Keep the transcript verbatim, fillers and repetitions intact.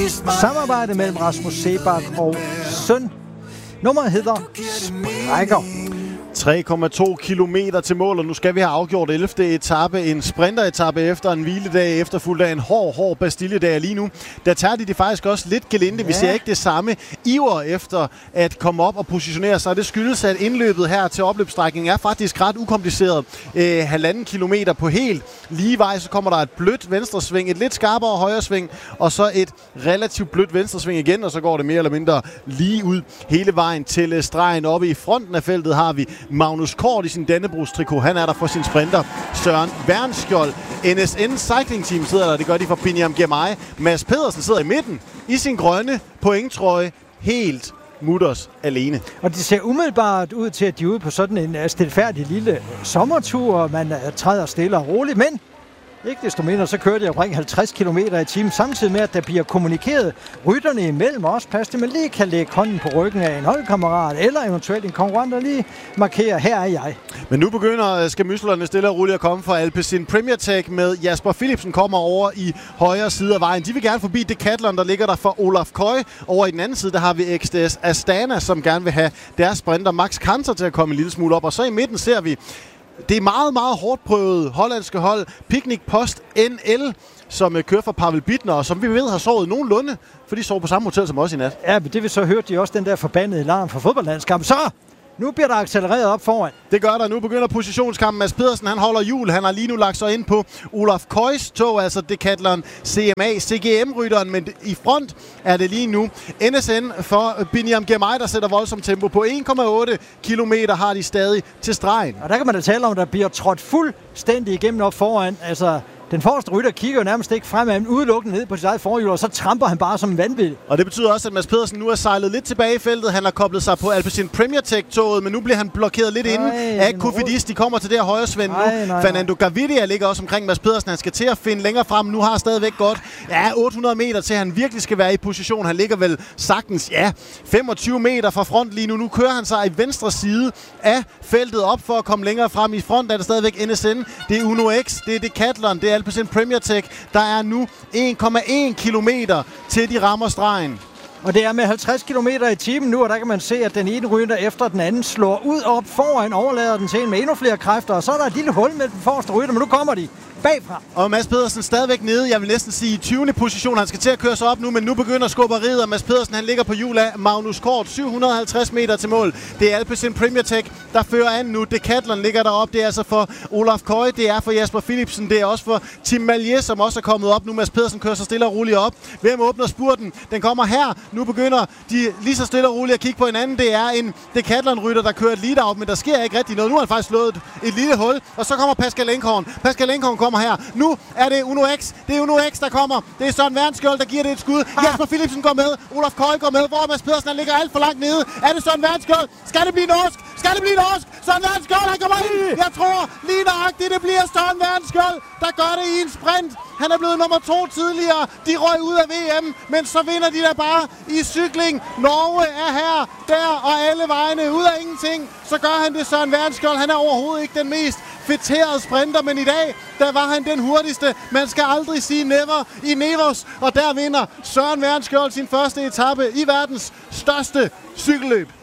samarbejde mellem Rasmus Seebach og søn. Nummeret hedder Sprækker. tre komma to kilometer til mål, og nu skal vi have afgjort ellevte etape. En sprinteretappe efter en hviledag, efterfulgt af en hård, hård Bastilledag. Lige nu, der tager de det faktisk også lidt gelinde. Ja. Vi ser ikke det samme iver efter at komme op og positionere sig. Det skyldes, at indløbet her til opløbsstrækningen er faktisk ret ukompliceret. Eh, halvanden kilometer på helt lige vej, så kommer der et blødt venstresving, et lidt skarpere højresving, og så et relativt blødt venstresving igen, og så går det mere eller mindre lige ud hele vejen til stregen. Oppe i fronten af feltet har vi Magnus Kort i sin Dannebrogs-trikot. Han er der for sin sprinter Søren Wernskjold. N S N Cycling Team sidder der, det gør de for Binyam Girmay. Mads Pedersen sidder i midten i sin grønne pointtrøje, helt mutters alene. Og det ser umiddelbart ud til, at de er ude på sådan en stilfærdig lille sommertur. Man træder stille og roligt, men ikke desto mindre, så kører de omkring halvtreds kilometer i timen, samtidig med, at der bliver kommunikeret rytterne imellem også. Pas det, man lige kan lægge hånden på ryggen af en holdkammerat, eller eventuelt en konkurrent, der lige markerer, her er jeg. Men nu begynder skamyslerne stille og roligt at komme fra Alpecin Premier Tech med Jasper Philipsen kommer over i højre side af vejen. De vil gerne forbi Decathlon, der ligger der for Olaf Koy. Over i den anden side, der har vi X D S Astana, som gerne vil have deres sprinter Max Kanter til at komme en lille smule op. Og så i midten ser vi det er meget, meget hårdt prøvet hollandske hold Picnic Post N L, som kører for Pavel Bittner, og som vi ved har sovet nogenlunde, for de sover på samme hotel som os i nat. Ja, men det vil så hørte de også den der forbandede larm fra fodboldlandskampen. Så! Nu bliver der accelereret op foran. Det gør der. Nu begynder positionskampen. Mads Pedersen, han holder hjul. Han har lige nu lagt sig ind på Olaf Koys tog, altså Decathlon C M A C G M-rytteren. Men i front er det lige nu N S N for Binyam Girmay, der sætter voldsomt tempo på. en komma otte kilometer har de stadig til stregen. Og der kan man da tale om, at der bliver trådt fuldstændig igennem op foran. Altså, den forreste rytter kigger jo nærmest ikke fremad, men udelukkende ned på sit eget forhjul, og så tramper han bare som en vanvid. Og det betyder også, at Mads Pedersen nu er sejlet lidt tilbage i feltet. Han har koblet sig på Alpecin Premier Tech-toget, men nu bliver han blokeret lidt inde af Cofidis. De kommer til det her højre svend nu. Fernando Gaviria ligger også omkring Mads Pedersen. Han skal til at finde længere frem. Nu har stadigvæk godt ja, otte hundrede meter til, han virkelig skal være i position. Han ligger vel sagtens ja, femogtyve meter fra front lige nu. Nu kører han sig i venstre side af feltet op for at komme længere frem. I front er det stadigvæk N S N. Det er Uno X, det er Decathlon, det er Alpecin Premier Tech. Der er nu en komma en kilometer til de rammer stregen. Og det er med halvtreds kilometer i timen nu, og der kan man se, at den ene rytter efter den anden slår ud op foran, overlader den til en med endnu flere kræfter, og så er der et lille hul med den forreste rytter, men nu kommer de bagfra. Og Mads Pedersen stadigvæk nede, jeg vil næsten sige i tyvende position. Han skal til at køre sig op nu, men nu begynder skubberiet, og Mads Pedersen han ligger på hjul af Magnus Kort. syv hundrede og halvtreds meter til mål. Det er Alpecin Premier Tech, der fører an nu. Decathlon ligger deroppe. Det er altså for Olaf Koy, det er for Jasper Philipsen, det er også for Tim Malje, som også er kommet op nu. Mads Pedersen kører sig stille og roligt op. Hvem åbner spurten? Den kommer her. Nu begynder de lige så stille og roligt at kigge på hinanden. Det er en Decathlon-rytter, der kører et lead out, men der sker ikke rigtig noget. Nu har han faktisk slået et, et lille hul, og så kommer Pascal Enkhorn. Pascal Enkhorn kommer her. Nu er det Uno X. Det er Uno X, der kommer. Det er Søren Wernskjold, der giver det et skud. Ah. Jasper Philipsen går med. Olaf Koy går med. Hvor Mads Pedersen ligger alt for langt nede. Er det Søren Wernskjold? Skal det blive norsk? Skal det blive norsk? Søren Wernskjold, han kommer ind. Jeg tror lige nøjagtigt, det bliver Søren Wernskjold, der gør det i en sprint. Han er blevet nummer to tidligere. De røg ud af V M, men så vinder de der bare i cykling. Norge er her, der og alle vejene ud af ingenting. Så gør han det, Søren Wernskjold. Han er overhovedet ikke den mest fætterede sprinter, men i dag, der var han den hurtigste. Man skal aldrig sige never i Nevers, og der vinder Søren Wernskjold sin første etape i verdens største cykelløb.